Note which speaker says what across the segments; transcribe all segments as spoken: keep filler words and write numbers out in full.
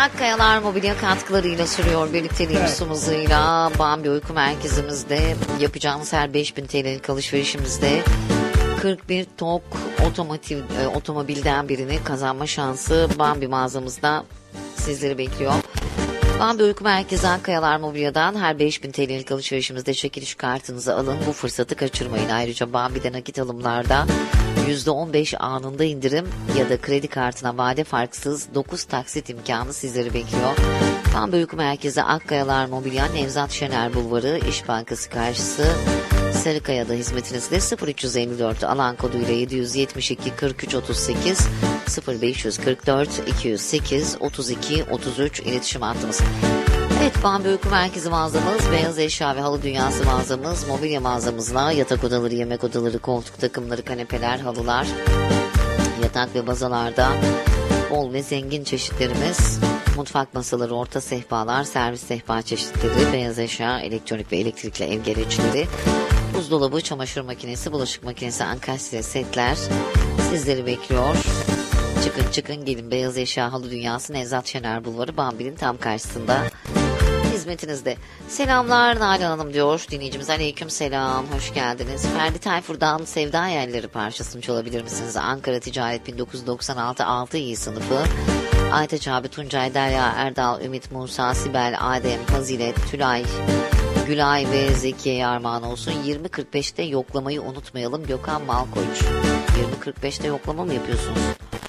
Speaker 1: Akkayalar Mobilya katkılarıyla sürüyor birlikteliğimiz hızıyla. Bambi Uyku Merkezimizde yapacağımız her beş bin T L'lik alışverişimizde kırk bir TOG otomotiv, e, otomobilden birini kazanma şansı Bambi mağazamızda sizleri bekliyor. Bambi Uyku Merkezi Akkayalar Mobilya'dan her beş bin T L'lik alışverişimizde çekiliş kartınızı alın. Bu fırsatı kaçırmayın. Ayrıca Bambi'de nakit alımlarda yüzde on beş anında indirim ya da kredi kartına vade farksız dokuz taksit imkanı sizleri bekliyor. Bambi Uyku Merkezi Akkayalar Mobilya, Nevzat Şener Bulvarı, İş Bankası karşısı, Sarıkaya'da hizmetinizde. Sıfır üç yüz elli dört alan koduyla yedi yüz yetmiş iki kırk üç otuz sekiz, sıfır beş yüz kırk dört iki yüz sekiz otuz iki otuz üç iletişim hattımız. Evet, Bambi Uyku Merkezi mağazamız, beyaz eşya ve halı dünyası mağazamız, mobilya mağazamızla yatak odaları, yemek odaları, koltuk takımları, kanepeler, halılar, yatak ve bazalarda bol ve zengin çeşitlerimiz, mutfak masaları, orta sehpalar, servis sehpa çeşitleri, beyaz eşya, elektronik ve elektrikli ev gereçleri, buzdolabı, çamaşır makinesi, bulaşık makinesi, ankastre setler sizleri bekliyor. Çıkın çıkın gelin, beyaz eşya halı dünyası, Nevzat Şener Bulvarı, Bambi'nin tam karşısında hizmetinizde. Selamlar Nalan Hanım diyor dinleyicimiz. Aleyküm selam, hoş geldiniz. Ferdi Tayfur'dan Sevda Hayalleri parçasını çalabilir misiniz? Ankara Ticaret bin dokuz yüz doksan altı altı iyi sınıfı. Aytaç abi, Tuncay, Derya, Erdal, Ümit, Musa, Sibel, Adem, Fazilet, Tülay, Gülay ve Zekiye'ye armağan olsun. yirmi kırk beşte yoklamayı unutmayalım. Gökhan Malkoç. yirmi kırk beşte yoklama mı yapıyorsunuz?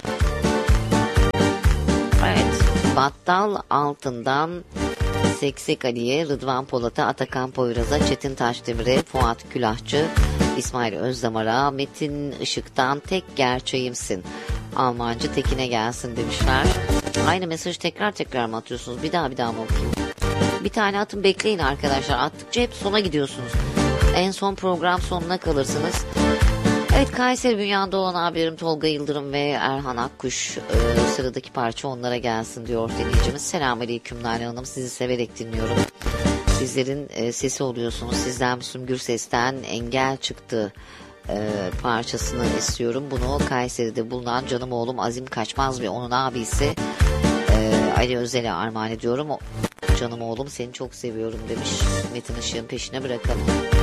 Speaker 1: Evet. Battal Altın'dan Seksek Ali'ye, Rıdvan Polat'a, Atakan Poyraz'a, Çetin Taşdemir'e, Fuat Külahçı, İsmail Özdamar'a, Metin Işık'tan Tek Gerçeğimsin, Almancı Tekin'e gelsin demişler. Aynı mesajı tekrar tekrar mı atıyorsunuz? Bir daha bir daha mı okuyayım? Bir tane atın, bekleyin arkadaşlar. Attıkça hep sona gidiyorsunuz. En son program sonuna kalırsınız. Evet, Kayseri Bünyan Doğan abilerim Tolga Yıldırım ve Erhan Akkuş, e, sıradaki parça onlara gelsin diyor dinleyicimiz. Selamünaleyküm Nalan Hanım, sizi severek dinliyorum. Sizlerin e, sesi oluyorsunuz. Sizden Müslüm Gürses'ten Engel Çıktı e, parçasını istiyorum. Bunu Kayseri'de bulunan canım oğlum Azim Kaçmaz ve onun abisi e, Ali Özel'e armağan ediyorum. O, canım oğlum seni çok seviyorum demiş. Metin Işık'ın peşine bırakalım.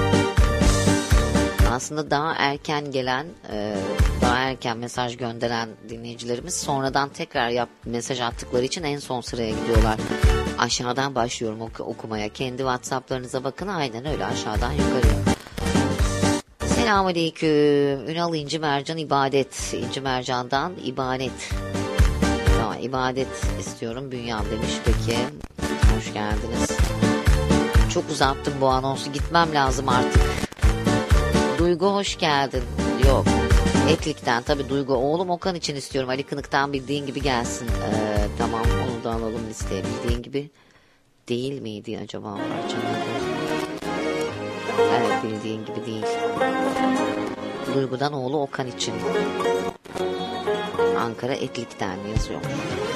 Speaker 1: Aslında daha erken gelen, daha erken mesaj gönderen dinleyicilerimiz sonradan tekrar yap, mesaj attıkları için en son sıraya gidiyorlar. Aşağıdan başlıyorum oku, okumaya. Kendi WhatsApp'larınıza bakın, aynen öyle, aşağıdan yukarıya. Selamünaleyküm. Ünal İnci Mercan İbadet. İnci Mercan'dan ibadet. Tamam, ibadet istiyorum Bünyam demiş. Peki, hoş geldiniz. Çok uzattım bu anonsu, gitmem lazım artık. Duygu hoş geldin. Yok. Etlik'ten tabii Duygu. Oğlum Okan için istiyorum. Ali Kınık'tan bildiğin gibi gelsin. Ee, tamam, onu da alalım listeye. Bildiğin gibi değil miydi acaba? Evet, bildiğin gibi değil. Duygu'dan oğlu Okan için. Ankara Etlik'ten yazıyor.